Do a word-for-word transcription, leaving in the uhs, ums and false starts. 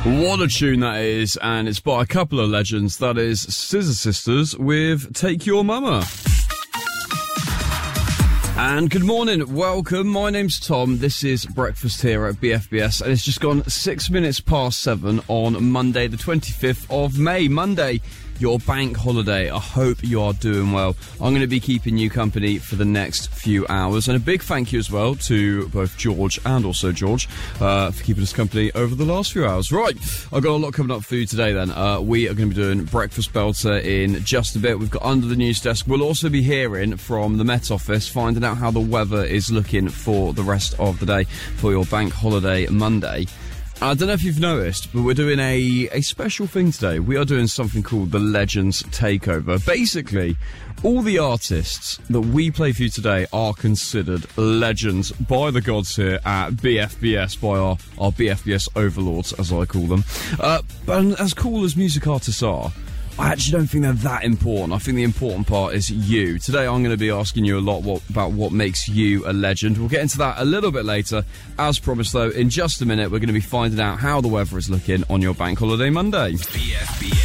What a tune that is, and it's by a couple of legends. That is Scissor Sisters with Take Your Mama. And good morning, welcome, my name's Tom, this is Breakfast here at B F B S, and it's just gone six minutes past seven on Monday the twenty-fifth of May, Monday, your bank holiday. I hope you are doing well. I'm going to be keeping you company for the next few hours, and a big thank you as well to both George and also George uh, for keeping us company over the last few hours. Right, I've got a lot coming up for you today then. Uh, we are going to be doing Breakfast Belter in just a bit. We've got Under the News Desk. We'll also be hearing from the Met Office, finding out how the weather is looking for the rest of the day for your bank holiday Monday. I don't know if you've noticed, but we're doing a, a special thing today. We are doing something called the Legends Takeover. Basically, all the artists that we play for you today are considered legends by the gods here at B F B S, by our, our B F B S overlords, as I call them. Uh, but as cool as music artists are, I actually don't think they're that important. I think the important part is you. Today I'm going to be asking you a lot what, about what makes you a legend. We'll get into that a little bit later. As promised, though, in just a minute, we're going to be finding out how the weather is looking on your bank holiday Monday. B F B S.